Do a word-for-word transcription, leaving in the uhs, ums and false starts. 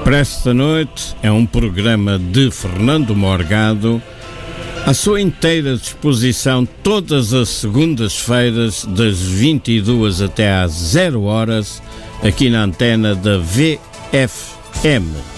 Para esta noite é um programa de Fernando Morgado, à sua inteira disposição todas as segundas-feiras, das vinte e duas até às zero horas, aqui na antena da V F M.